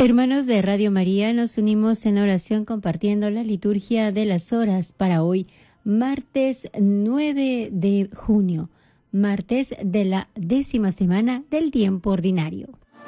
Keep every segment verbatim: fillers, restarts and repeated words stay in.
Hermanos de Radio María, nos unimos en oración compartiendo la liturgia de las horas para hoy, martes nueve de junio, martes de la décima semana del tiempo ordinario.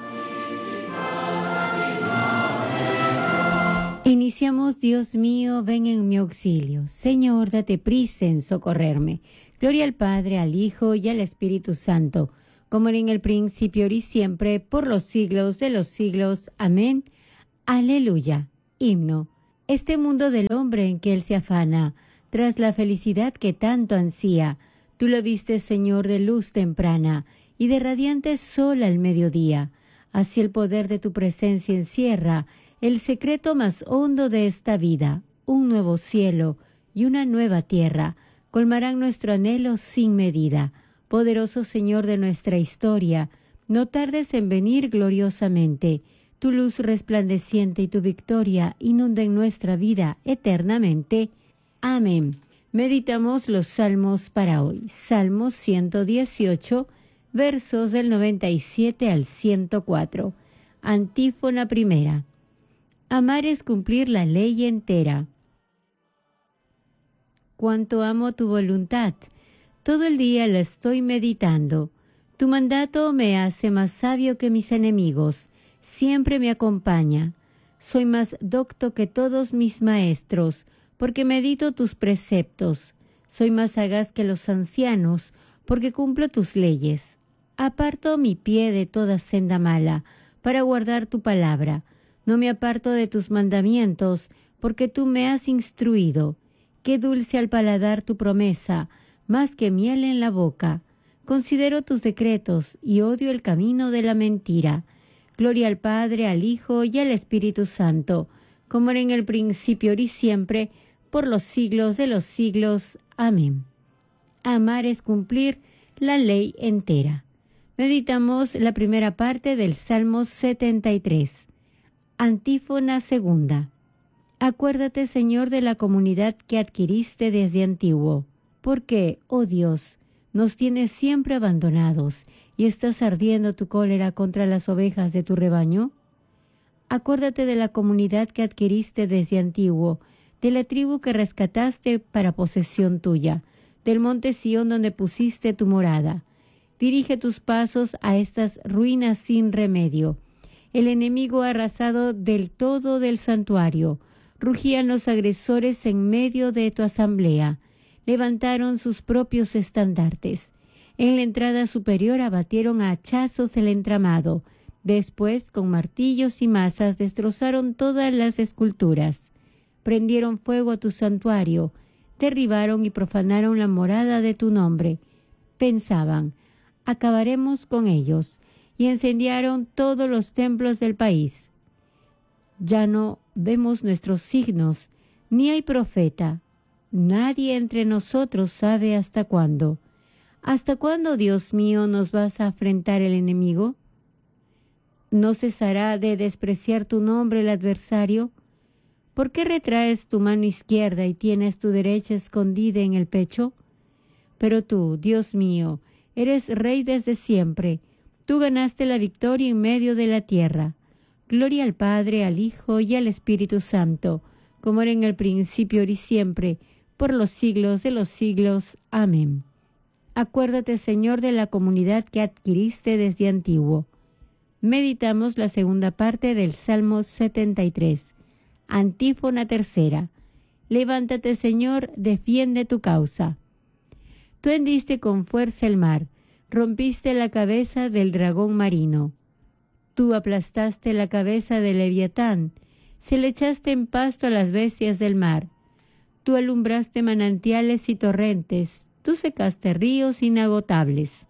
Iniciamos, Dios mío, ven en mi auxilio. Señor, date prisa en socorrerme. Gloria al Padre, al Hijo y al Espíritu Santo, como era en el principio, ahora y siempre, por los siglos de los siglos. Amén. Aleluya. Himno. Este mundo del hombre en que él se afana, tras la felicidad que tanto ansía, tú lo viste, Señor, de luz temprana y de radiante sol al mediodía. Así el poder de tu presencia encierra el secreto más hondo de esta vida. Un nuevo cielo y una nueva tierra colmarán nuestro anhelo sin medida. Poderoso Señor de nuestra historia, no tardes en venir gloriosamente. Tu luz resplandeciente y tu victoria inunden nuestra vida eternamente. Amén. Meditamos los salmos para hoy. Salmo ciento dieciocho, versos del noventa y siete al ciento cuatro. Antífona primera. Amar es cumplir la ley entera. Cuánto amo tu voluntad. Todo el día la estoy meditando. Tu mandato me hace más sabio que mis enemigos. Siempre me acompaña. Soy más docto que todos mis maestros, porque medito tus preceptos. Soy más sagaz que los ancianos, porque cumplo tus leyes. Aparto mi pie de toda senda mala, para guardar tu palabra. No me aparto de tus mandamientos, porque tú me has instruido. Qué dulce al paladar tu promesa, más que miel en la boca. Considero tus decretos y odio el camino de la mentira. Gloria al Padre, al Hijo y al Espíritu Santo, como era en el principio, ahora y siempre, por los siglos de los siglos. Amén. Amar es cumplir la ley entera. Meditamos la primera parte del Salmo setenta y tres. Antífona segunda. Acuérdate, Señor, de la comunidad que adquiriste desde antiguo. Porque, oh Dios, nos tienes siempre abandonados y estás ardiendo tu cólera contra las ovejas de tu rebaño. Acuérdate de la comunidad que adquiriste desde antiguo, de la tribu que rescataste para posesión tuya, del monte Sión donde pusiste tu morada. Dirige tus pasos a estas ruinas sin remedio. El enemigo ha arrasado del todo del santuario. Rugían los agresores en medio de tu asamblea. Levantaron sus propios estandartes. En la entrada superior abatieron a hachazos el entramado. Después, con martillos y mazas, destrozaron todas las esculturas. Prendieron fuego a tu santuario, derribaron y profanaron la morada de tu nombre. Pensaban, acabaremos con ellos, y incendiaron todos los templos del país. Ya no vemos nuestros signos, ni hay profeta. Nadie entre nosotros sabe hasta cuándo. ¿Hasta cuándo, Dios mío, nos vas a afrentar el enemigo? ¿No cesará de despreciar tu nombre el adversario? ¿Por qué retraes tu mano izquierda y tienes tu derecha escondida en el pecho? Pero tú, Dios mío, eres Rey desde siempre. Tú ganaste la victoria en medio de la tierra. Gloria al Padre, al Hijo y al Espíritu Santo, como era en el principio, ahora y siempre, por los siglos de los siglos. Amén. Acuérdate, Señor, de la comunidad que adquiriste desde antiguo. Meditamos la segunda parte del Salmo setenta y tres. Antífona tercera. Levántate, Señor, defiende tu causa. Tú hendiste con fuerza el mar, rompiste la cabeza del dragón marino. Tú aplastaste la cabeza del Leviatán, se le echaste en pasto a las bestias del mar. Tú alumbraste manantiales y torrentes, tú secaste ríos inagotables.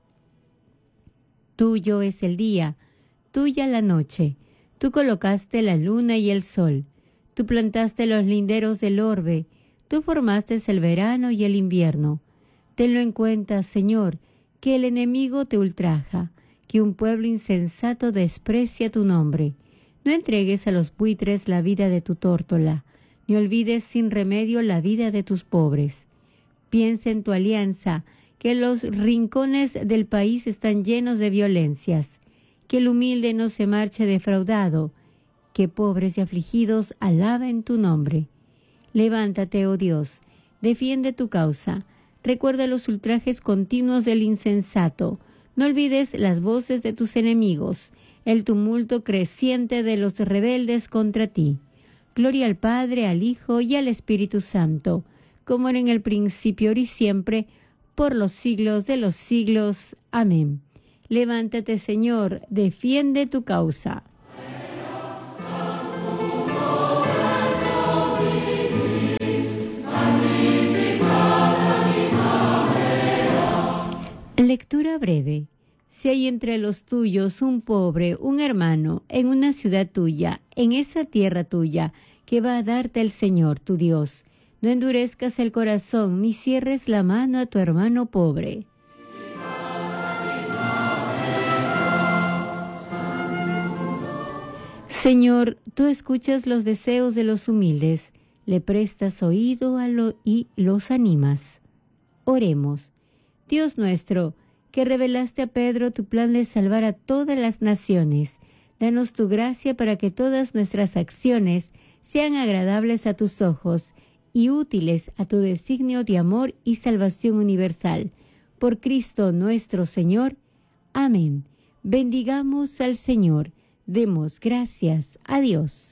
Tuyo es el día, tuya la noche, tú colocaste la luna y el sol, tú plantaste los linderos del orbe, tú formaste el verano y el invierno. Tenlo en cuenta, Señor, que el enemigo te ultraja, que un pueblo insensato desprecia tu nombre. No entregues a los buitres la vida de tu tórtola, ni olvides sin remedio la vida de tus pobres. Piensa en tu alianza, que los rincones del país están llenos de violencias, que el humilde no se marche defraudado, que pobres y afligidos alaben tu nombre. Levántate, oh Dios, defiende tu causa. Recuerda los ultrajes continuos del insensato. No olvides las voces de tus enemigos, el tumulto creciente de los rebeldes contra ti. Gloria al Padre, al Hijo y al Espíritu Santo, como era en el principio, ahora y siempre, por los siglos de los siglos. Amén. Levántate, Señor, defiende tu causa. Lectura breve. Si hay entre los tuyos un pobre, un hermano, en una ciudad tuya, en esa tierra tuya, que va a darte el Señor, tu Dios, no endurezcas el corazón, ni cierres la mano a tu hermano pobre. Señor, tú escuchas los deseos de los humildes, le prestas oído a lo y los animas. Oremos. Dios nuestro, que revelaste a Pedro tu plan de salvar a todas las naciones, danos tu gracia para que todas nuestras acciones sean agradables a tus ojos y útiles a tu designio de amor y salvación universal. Por Cristo nuestro Señor. Amén. Bendigamos al Señor. Demos gracias a Dios.